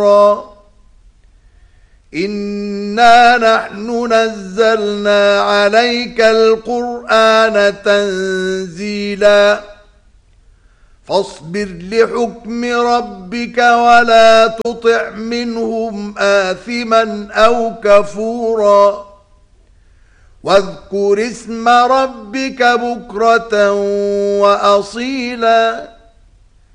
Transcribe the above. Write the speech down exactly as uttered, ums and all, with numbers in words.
إنا نحن نزلنا عليك القرآن تنزيلا فاصبر لحكم ربك ولا تطع منهم آثما أو كفورا واذكر اسم ربك بكرة وأصيلا